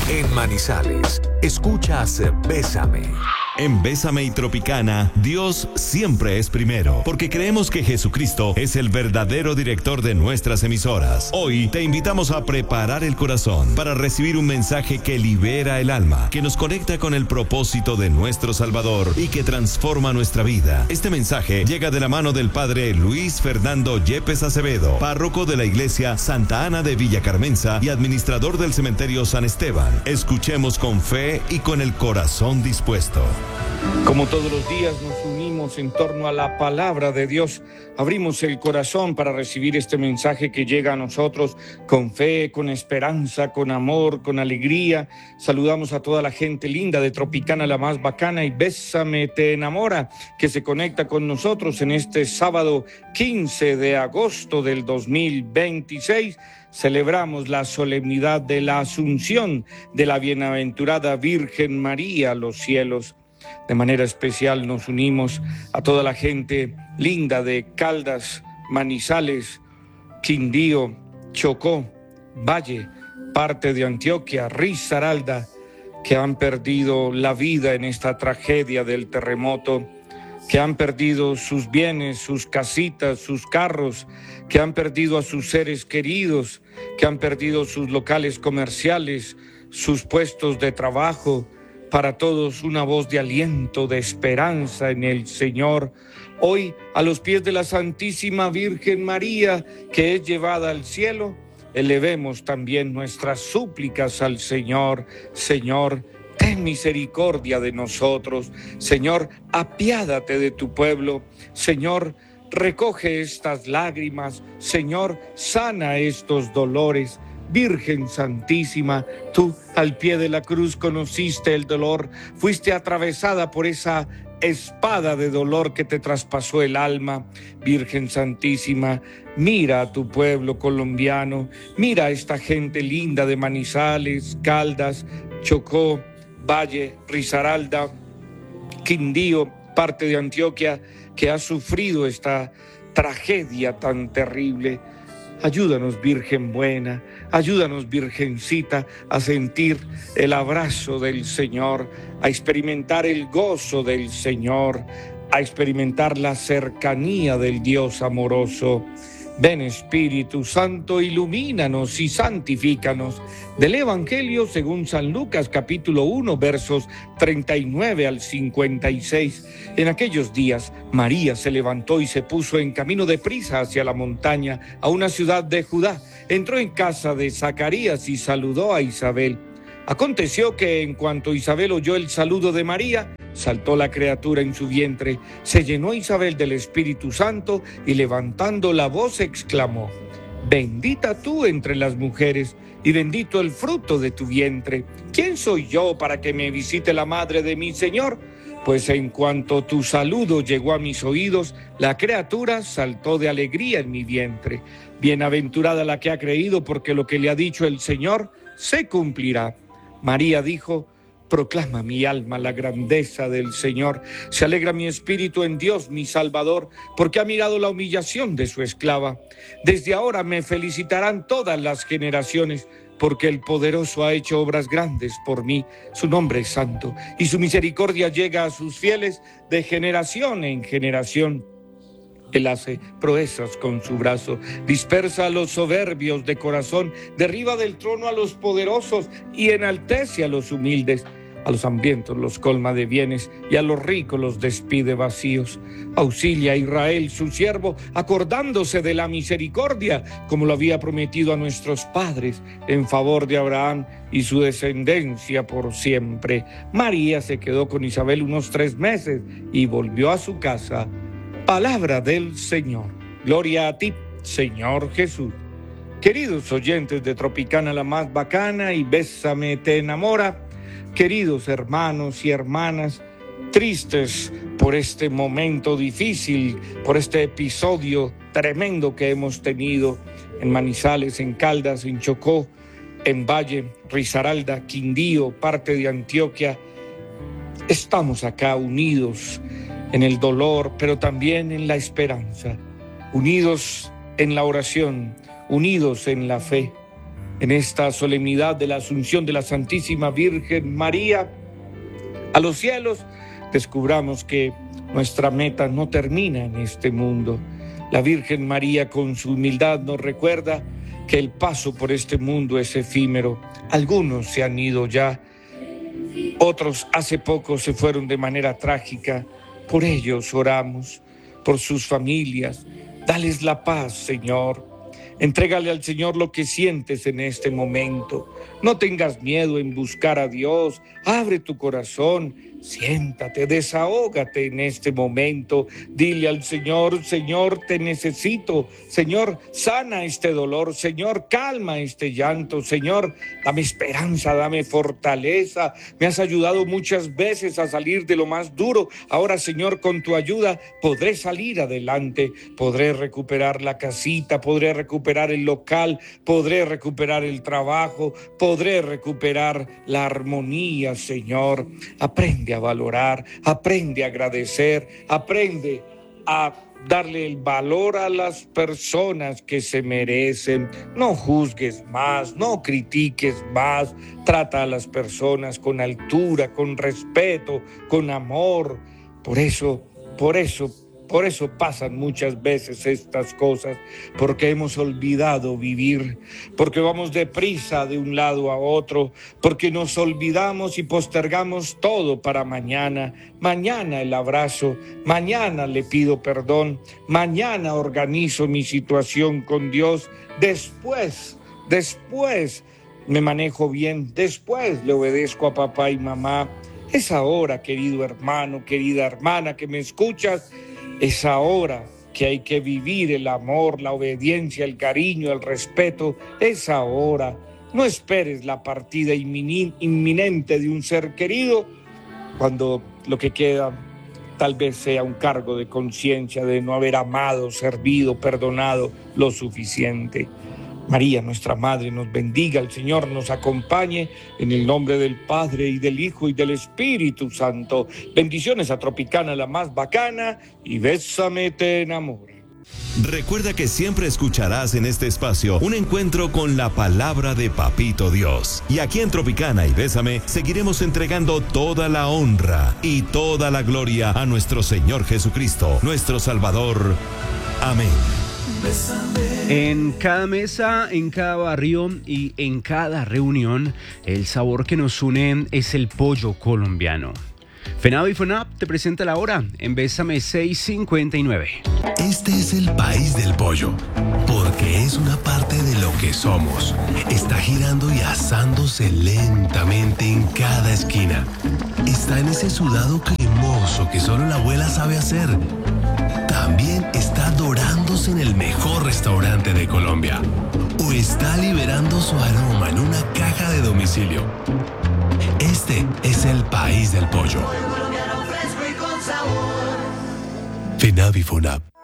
En Manizales, escuchas Bésame. En Bésame y Tropicana, Dios siempre es primero, porque creemos que Jesucristo es el verdadero director de nuestras emisoras. Hoy te invitamos a preparar el corazón para recibir un mensaje que libera el alma, que nos conecta con el propósito de nuestro Salvador y que transforma nuestra vida. Este mensaje llega de la mano del Padre Luis Fernando Yepes Acevedo, párroco de la Iglesia Santa Ana de Villa Carmenza y administrador del Cementerio San Esteban. Escuchemos con fe y con el corazón dispuesto. Como todos los días nos unimos en torno a la palabra de Dios, abrimos el corazón para recibir este mensaje que llega a nosotros con fe, con esperanza, con amor, con alegría. Saludamos a toda la gente linda de Tropicana, la más bacana, y Bésame te enamora, que se conecta con nosotros en este sábado 15 de agosto del 2026. Celebramos la solemnidad de la Asunción de la Bienaventurada Virgen María a los cielos. De manera especial nos unimos a toda la gente linda de Caldas, Manizales, Quindío, Chocó, Valle, parte de Antioquia, Risaralda, que han perdido la vida en esta tragedia del terremoto, que han perdido sus bienes, sus casitas, sus carros, que han perdido a sus seres queridos, que han perdido sus locales comerciales, sus puestos de trabajo. Para todos una voz de aliento, de esperanza en el Señor. Hoy, a los pies de la Santísima Virgen María, que es llevada al cielo, elevemos también nuestras súplicas al Señor. Señor, ten misericordia de nosotros. Señor, apiádate de tu pueblo. Señor, recoge estas lágrimas. Señor, sana estos dolores. Virgen Santísima, tú al pie de la cruz conociste el dolor, fuiste atravesada por esa espada de dolor que te traspasó el alma. Virgen Santísima, mira a tu pueblo colombiano, mira a esta gente linda de Manizales, Caldas, Chocó, Valle, Risaralda, Quindío, parte de Antioquia, que ha sufrido esta tragedia tan terrible. Ayúdanos, Virgen buena, ayúdanos, Virgencita, a sentir el abrazo del Señor, a experimentar el gozo del Señor, a experimentar la cercanía del Dios amoroso. Ven, Espíritu Santo, ilumínanos y santifícanos. Del Evangelio según San Lucas, capítulo 1, versos 39 al 56. En aquellos días, María se levantó y se puso en camino de prisa hacia la montaña, a una ciudad de Judá. Entró en casa de Zacarías y saludó a Isabel. Aconteció que en cuanto Isabel oyó el saludo de María, saltó la criatura en su vientre, se llenó Isabel del Espíritu Santo y levantando la voz exclamó: Bendita tú entre las mujeres y bendito el fruto de tu vientre. ¿Quién soy yo para que me visite la madre de mi Señor? Pues en cuanto tu saludo llegó a mis oídos, la criatura saltó de alegría en mi vientre. Bienaventurada la que ha creído, porque lo que le ha dicho el Señor se cumplirá. María dijo: Proclama mi alma la grandeza del Señor. Se alegra mi espíritu en Dios, mi Salvador, porque ha mirado la humillación de su esclava. Desde ahora me felicitarán todas las generaciones, porque el Poderoso ha hecho obras grandes por mí. Su nombre es santo, y su misericordia llega a sus fieles de generación en generación. Él hace proezas con su brazo, dispersa a los soberbios de corazón, derriba del trono a los poderosos y enaltece a los humildes. A los hambrientos los colma de bienes y a los ricos los despide vacíos. Auxilia a Israel, su siervo, acordándose de la misericordia, como lo había prometido a nuestros padres, en favor de Abraham y su descendencia por siempre. María se quedó con Isabel unos 3 meses y volvió a su casa. Palabra del Señor. Gloria a ti, Señor Jesús. Queridos oyentes de Tropicana, la más bacana, y Bésame te enamora, queridos hermanos y hermanas, tristes por este momento difícil, por este episodio tremendo que hemos tenido en Manizales, en Caldas, en Chocó, en Valle, Risaralda, Quindío, parte de Antioquia. Estamos acá unidos en el dolor, pero también en la esperanza, unidos en la oración, unidos en la fe. en esta solemnidad de la Asunción de la Santísima Virgen María a los cielos, descubramos que nuestra meta no termina en este mundo. La Virgen María, con su humildad, nos recuerda que el paso por este mundo es efímero. Algunos se han ido ya, otros hace poco se fueron de manera trágica. Por ellos oramos, por sus familias. Dales la paz, Señor. Entrégale al Señor lo que sientes en este momento. No tengas miedo en buscar a Dios. Abre tu corazón, siéntate, desahógate en este momento. Dile al Señor: Señor, te necesito. Señor, sana este dolor. Señor, calma este llanto. Señor, dame esperanza, dame fortaleza. Me has ayudado muchas veces a salir de lo más duro. Ahora, Señor, con tu ayuda podré salir adelante. Podré recuperar la casita, podré recuperar el local, podré recuperar el trabajo, podré recuperar la armonía, Señor. Aprende a valorar, aprende a agradecer, aprende a darle el valor a las personas que se merecen. No juzgues más, no critiques más. Trata a las personas con altura, con respeto, con amor. Por eso pasan muchas veces estas cosas, porque hemos olvidado vivir, porque vamos deprisa de un lado a otro, porque nos olvidamos y postergamos todo para mañana. Mañana el abrazo, mañana le pido perdón, mañana organizo mi situación con Dios, después me manejo bien, después le obedezco a papá y mamá. Es ahora, querido hermano, querida hermana que me escuchas, es ahora que hay que vivir el amor, la obediencia, el cariño, el respeto. Es ahora. No esperes la partida inminente de un ser querido, cuando lo que queda tal vez sea un cargo de conciencia de no haber amado, servido, perdonado lo suficiente. María, nuestra Madre, nos bendiga, el Señor nos acompañe, en el nombre del Padre, y del Hijo, y del Espíritu Santo. Bendiciones a Tropicana, la más bacana, y Bésame te enamora. Recuerda que siempre escucharás en este espacio un encuentro con la palabra de Papito Dios. Y aquí en Tropicana y Bésame seguiremos entregando toda la honra y toda la gloria a nuestro Señor Jesucristo, nuestro Salvador. Amén. En cada mesa, en cada barrio y en cada reunión, el sabor que nos une es el pollo colombiano. FENAV y FONAP te presenta la hora en Bésame 6:59. Este es el país del pollo, porque es una parte de lo que somos. Está girando y asándose lentamente en cada esquina. Está en ese sudado cremoso que solo la abuela sabe hacer. También está dorándose en el mejor restaurante de Colombia. O está liberando su aroma en una caja de domicilio. Este es el país del pollo. FENAV y FONAP.